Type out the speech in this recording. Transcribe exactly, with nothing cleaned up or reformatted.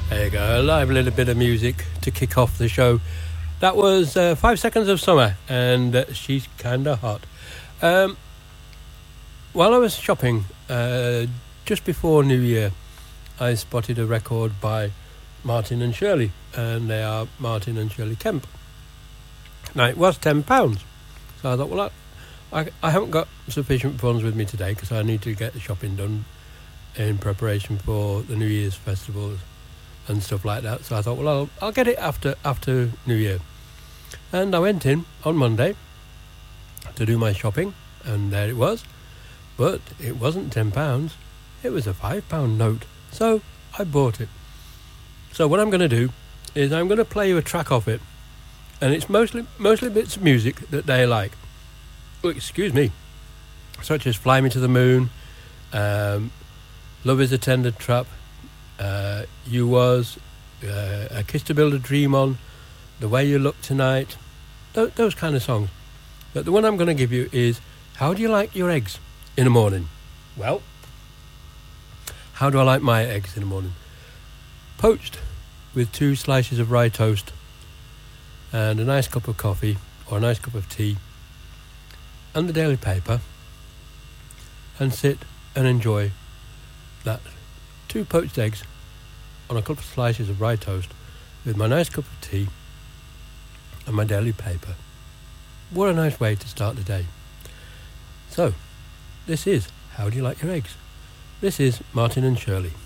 There you go, a live little bit of music to kick off the show. That was uh, Five Seconds of Summer, and uh, She's Kinda Hot. Um, while I was shopping uh, just before New Year, I spotted a record by Martin and Shirley, and they are Martin and Shirley Kemp. Now, it was ten pounds, so I thought, well, I, I, I haven't got sufficient funds with me today because I need to get the shopping done in preparation for the New Year's festivals and stuff like that. So I thought, well, I'll, I'll get it after after New Year. And I went in on Monday to do my shopping, and there it was. But it wasn't ten pounds, it was a five pound note. So I bought it. So what I'm going to do is I'm going to play you a track off it. And it's mostly mostly bits of music that they like. Oh, excuse me. Such as Fly Me to the Moon, um, Love is a Tender Trap, uh, You Was, uh, A Kiss to Build a Dream On, The Way You Look Tonight, th- those kind of songs. But the one I'm going to give you is, how do you like your eggs in the morning? Well, how do I like my eggs in the morning? Poached with two slices of rye toast and a nice cup of coffee or a nice cup of tea and the daily paper, and sit and enjoy that two poached eggs on a couple of slices of rye toast with my nice cup of tea and my daily paper. What a nice way to start the day. So, this is How Do You Like Your Eggs? This is Martin and Shirley.